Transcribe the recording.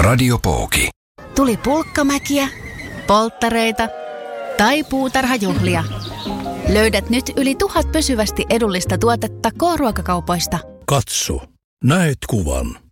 Radiopooki. Tuli pulkkamäkiä, polttareita tai puutarhajuhlia. Löydät nyt yli 1000 pysyvästi edullista tuotetta K-ruokakaupoista. Katso, näet kuvan.